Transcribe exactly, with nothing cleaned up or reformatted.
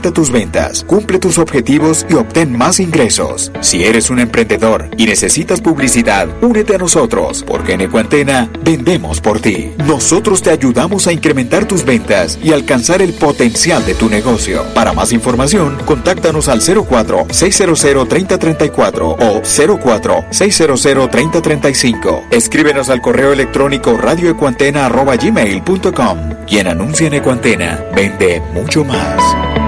Aumenta tus ventas, cumple tus objetivos y obtén más ingresos. Si eres un emprendedor y necesitas publicidad, únete a nosotros, porque en Ecuantena vendemos por ti. Nosotros te ayudamos a incrementar tus ventas y alcanzar el potencial de tu negocio. Para más información, contáctanos al cero cuatro, seis cero cero, tres cero tres cuatro o cero cuatro, seis cero cero, tres cero tres cinco. Escríbenos al correo electrónico radioecuantena arroba gmail punto com. Quien anuncia en Ecuantena vende mucho más.